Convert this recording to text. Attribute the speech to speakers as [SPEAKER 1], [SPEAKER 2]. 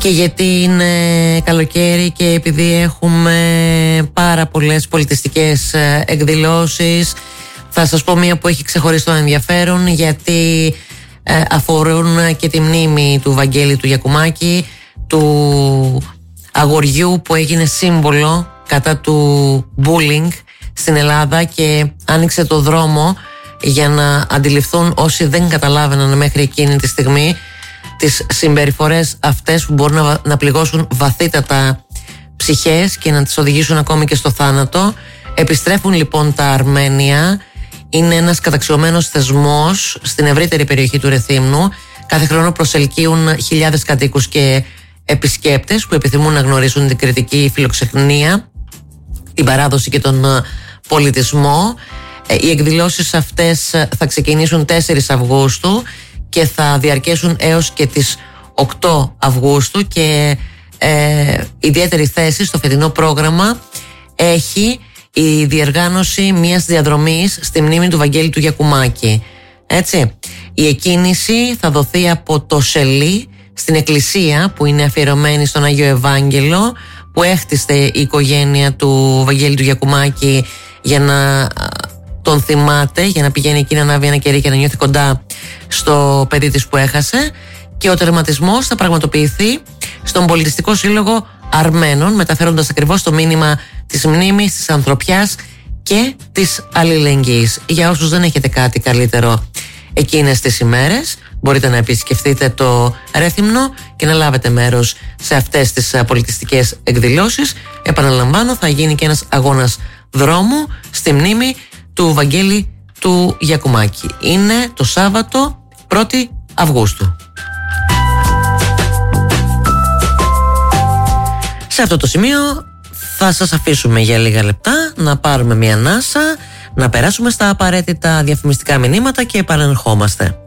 [SPEAKER 1] Και γιατί είναι καλοκαίρι και επειδή έχουμε πάρα πολλές πολιτιστικές εκδηλώσεις, θα σας πω μία που έχει ξεχωριστό ενδιαφέρον, γιατί αφορούν και τη μνήμη του Βαγγέλη του Γιακουμάκη, του αγοριού που έγινε σύμβολο κατά του bullying στην Ελλάδα και άνοιξε το δρόμο για να αντιληφθούν όσοι δεν καταλάβαιναν μέχρι εκείνη τη στιγμή τις συμπεριφορές αυτές που μπορούν να πληγώσουν βαθύτατα ψυχές και να τις οδηγήσουν ακόμη και στο θάνατο. Επιστρέφουν λοιπόν τα Αρμένια. Είναι ένας καταξιωμένος θεσμός στην ευρύτερη περιοχή του Ρεθύμνου. Κάθε χρόνο προσελκύουν χιλιάδες κατοίκους και επισκέπτες που επιθυμούν να γνωρίσουν την κρητική φιλοξενία, την παράδοση και τον πολιτισμό. Οι εκδηλώσεις αυτές θα ξεκινήσουν 4 Αυγούστου και θα διαρκέσουν έως και τις 8 Αυγούστου και ιδιαίτερη θέση στο φετινό πρόγραμμα έχει η διοργάνωση μιας διαδρομής στη μνήμη του Βαγγέλη του Γιακουμάκη. Έτσι, η εκκίνηση θα δοθεί από το Σελί στην εκκλησία που είναι αφιερωμένη στον Άγιο Ευάγγελο, που έχτιστε η οικογένεια του Βαγγέλη του Γιακουμάκη για να τον θυμάται, για να πηγαίνει εκεί να ανάβει ένα κερί και να νιώθει κοντά στο παιδί της που έχασε. Και ο τερματισμός θα πραγματοποιηθεί στον Πολιτιστικό Σύλλογο Αρμένων, μεταφέροντας ακριβώς το μήνυμα της μνήμης, της ανθρωπιάς και της αλληλεγγύης. Για όσους δεν έχετε κάτι καλύτερο εκείνες τις ημέρες, μπορείτε να επισκεφτείτε το Ρέθυμνο και να λάβετε μέρος σε αυτές τις πολιτιστικές εκδηλώσεις. Επαναλαμβάνω, θα γίνει και ένας αγώνας δρόμου στη μνήμη του Βαγγέλη του Γιακουμάκη. Είναι το Σάββατο 1η Αυγούστου. Σε αυτό το σημείο θα σας αφήσουμε για λίγα λεπτά να πάρουμε μια ανάσα, να περάσουμε στα απαραίτητα διαφημιστικά μηνύματα και επανερχόμαστε.